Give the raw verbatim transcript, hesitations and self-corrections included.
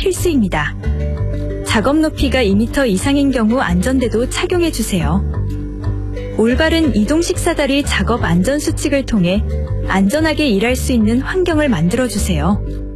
필수입니다. 작업 높이가 이 미터 이상인 경우 안전대도 착용해주세요. 올바른 이동 식사다리 작업 안전수칙을 통해 안전하게 일할 수 있는 환경을 만들어주세요.